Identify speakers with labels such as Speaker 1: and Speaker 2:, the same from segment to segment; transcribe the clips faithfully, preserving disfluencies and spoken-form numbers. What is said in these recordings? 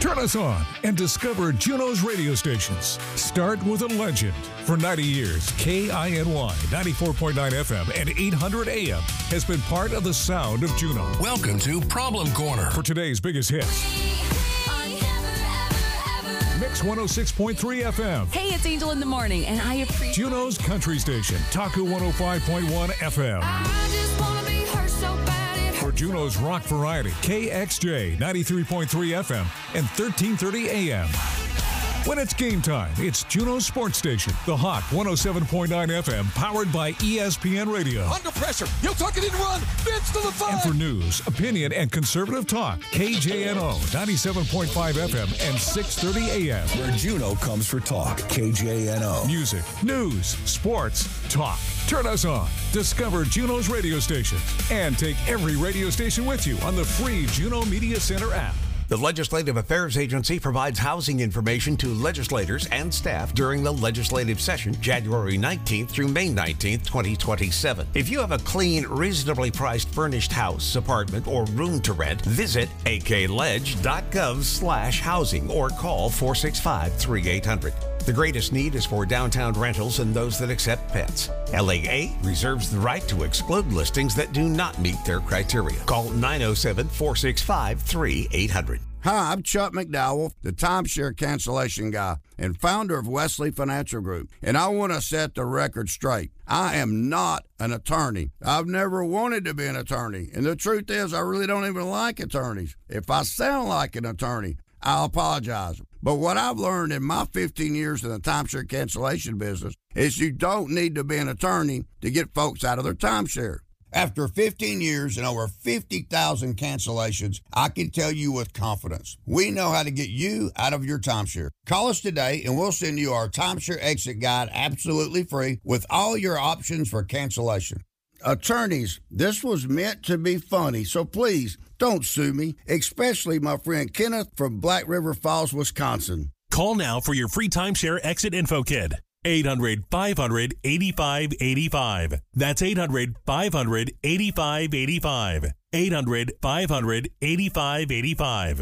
Speaker 1: Turn us on and discover Juneau's radio stations. Start with a legend. For ninety years, K I N Y ninety-four point nine F M and eight hundred A M has been part of the sound of Juneau.
Speaker 2: Welcome to Problem Corner.
Speaker 1: For today's biggest hits, Mix one oh six point three F M.
Speaker 3: Hey, it's Angel in the Morning, and I appreciate
Speaker 1: Juneau's country station, Taku one oh five point one F M.
Speaker 4: I just wanna be hurt so bad it
Speaker 1: For Juneau's rock variety, K X J ninety-three point three F M and thirteen thirty A M. When it's game time, it's Juneau's sports station, the Hot one oh seven point nine F M, powered by E S P N Radio.
Speaker 2: Under pressure. He'll tuck it in and run. Vince to the five.
Speaker 1: And for news, opinion, and conservative talk, K J N O ninety-seven point five F M and six thirty A M.
Speaker 2: Where Juneau comes for talk. K J N O.
Speaker 1: Music, news, sports, talk. Turn us on. Discover Juneau's radio station. And take every radio station with you on the free Juneau Media Center app.
Speaker 5: The Legislative Affairs Agency provides housing information to legislators and staff during the legislative session, January nineteenth through May nineteenth, twenty twenty-seven. If you have a clean, reasonably priced furnished house, apartment, or room to rent, visit akledge.gov slash housing or call four six five, three eight hundred. The greatest need is for downtown rentals and those that accept pets. L A A reserves the right to exclude listings that do not meet their criteria. Call nine oh seven, four six five, three eight hundred.
Speaker 6: Hi, I'm Chuck McDowell, the timeshare cancellation guy and founder of Wesley Financial Group, and I want to set the record straight. I am not an attorney. I've never wanted to be an attorney, and the truth is I really don't even like attorneys. If I sound like an attorney, I'll apologize. But what I've learned in my fifteen years in the timeshare cancellation business is you don't need to be an attorney to get folks out of their timeshare. After fifteen years and over fifty thousand cancellations, I can tell you with confidence, we know how to get you out of your timeshare. Call us today and we'll send you our timeshare exit guide absolutely free with all your options for cancellation. Attorneys, this was meant to be funny, so please don't sue me, especially my friend Kenneth from Black River Falls, Wisconsin.
Speaker 7: Call now for your free timeshare exit info kit. eight hundred, five hundred, eighty-five eighty-five. That's eight hundred, five hundred, eighty-five eighty-five. eight hundred, five hundred, eighty-five eighty-five.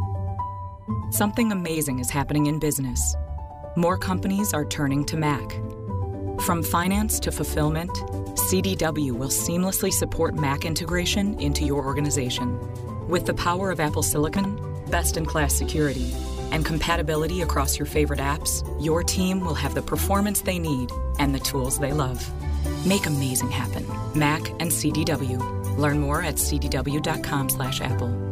Speaker 8: Something amazing is happening in business. More companies are turning to Mac. From finance to fulfillment, C D W will seamlessly support Mac integration into your organization. With the power of Apple Silicon, best-in-class security, and compatibility across your favorite apps, your team will have the performance they need and the tools they love. Make amazing happen. Mac and C D W. Learn more at c d w dot com slash apple.